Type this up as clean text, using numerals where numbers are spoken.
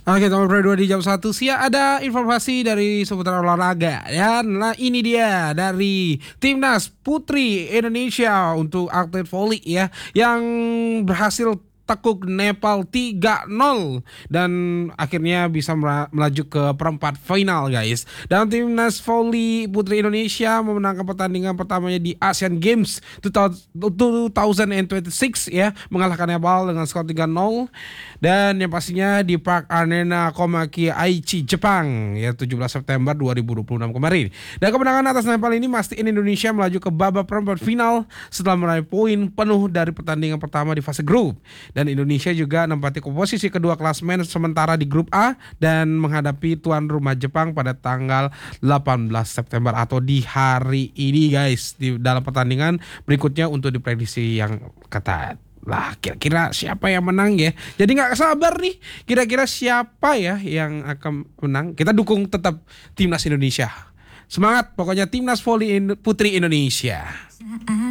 Oke, nomor kedua di jam 1 siang ada informasi dari seputar olahraga. Dan nah ini dia dari Timnas Putri Indonesia untuk atlet voli ya yang berhasil tekuk Nepal 3-0 dan akhirnya bisa melaju ke perempat final guys. Dan Timnas Voli Putri Indonesia memenangkan pertandingan pertamanya di Asian Games 2026 ya, mengalahkan Nepal dengan skor 3-0 dan yang pastinya di Park Arena Komaki Aichi Jepang ya 17 September 2026 kemarin. Dan kemenangan atas Nepal ini mastiin Indonesia melaju ke babak perempat final setelah meraih poin penuh dari pertandingan pertama di fase grup. Dan Indonesia juga menempati posisi kedua klasmen sementara di grup A dan menghadapi tuan rumah Jepang pada tanggal 18 September atau di hari ini guys, di dalam pertandingan berikutnya untuk diprediksi yang ketat. Lah kira-kira siapa yang menang ya? Jadi nggak sabar nih. Kira-kira siapa ya yang akan menang? Kita dukung tetap timnas Indonesia. Semangat pokoknya timnas voli putri Indonesia.